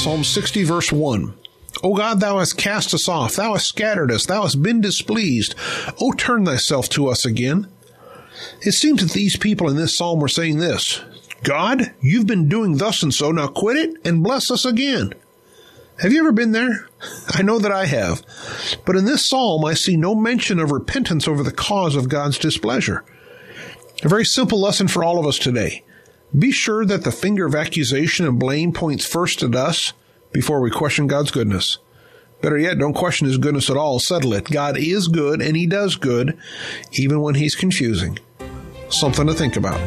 Psalm 60 verse 1. O God, thou hast cast us off, thou hast scattered us, thou hast been displeased. O turn thyself to us again. It seems that these people in this psalm were saying this: God, you've been doing thus and so, now quit it and bless us again. Have you ever been there? I know that I have. But in this psalm, I see no mention of repentance over the cause of God's displeasure. A very simple lesson for all of us today. Be sure that the finger of accusation and blame points first at us before we question God's goodness. Better yet, don't question His goodness at all. Settle it. God is good, and He does good, even when He's confusing. Something to think about.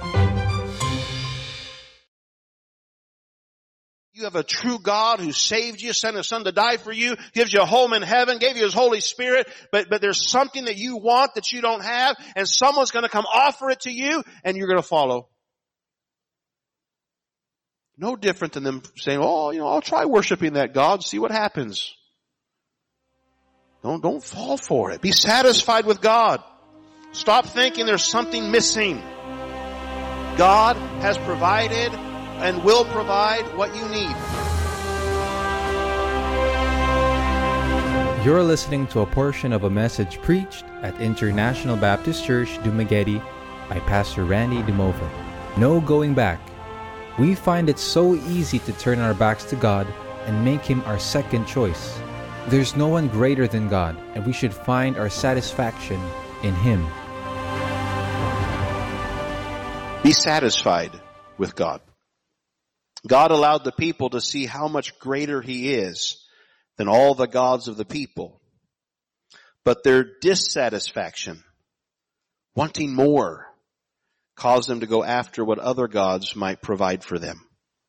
You have a true God who saved you, sent His Son to die for you, gives you a home in heaven, gave you His Holy Spirit, but there's something that you want that you don't have, and someone's going to come offer it to you, and you're going to follow. No different than them saying, I'll try worshiping that God, see what happens. Don't fall for it. Be satisfied with God. Stop thinking there's something missing. God has provided and will provide what you need. You're listening to a portion of a message preached at International Baptist Church, Dumaguete by Pastor Randy DeMova. No going back. We find it so easy to turn our backs to God and make Him our second choice. There's no one greater than God, and we should find our satisfaction in Him. Be satisfied with God. God allowed the people to see how much greater He is than all the gods of the people. But their dissatisfaction, wanting more, caused them to go after what other gods might provide for them.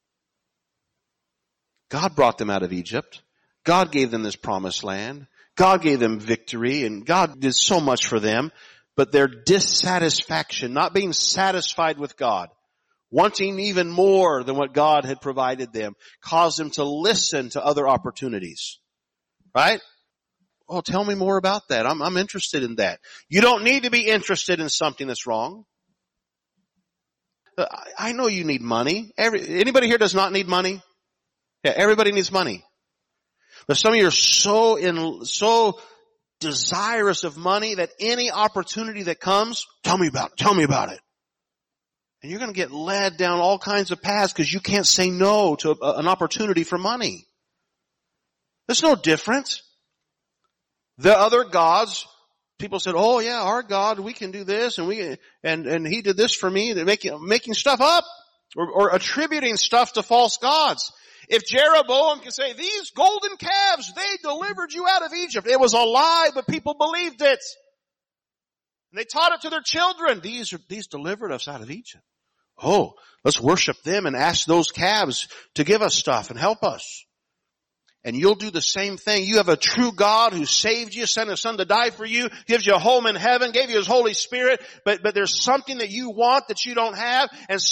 God brought them out of Egypt. God gave them this promised land. God gave them victory, and God did so much for them. But their dissatisfaction, not being satisfied with God, wanting even more than what God had provided them, caused them to listen to other opportunities. Right? Oh, tell me more about that. I'm interested in that. You don't need to be interested in something that's wrong. I know you need money. Anybody here does not need money? Yeah, everybody needs money. But some of you are so desirous of money that any opportunity that comes, tell me about it. And you're going to get led down all kinds of paths because you can't say no to an opportunity for money. There's no difference. The other gods, people said, oh yeah, our God, we can do this, and He did this for me. They're making stuff up or attributing stuff to false gods. If Jeroboam can say, these golden calves, they delivered you out of Egypt. It was a lie, but people believed it. And they taught it to their children. These delivered us out of Egypt. Oh, let's worship them and ask those calves to give us stuff and help us. And you'll do the same thing. You have a true God who saved you, sent His Son to die for you, gives you a home in heaven, gave you His Holy Spirit, but there's something that you want that you don't have, and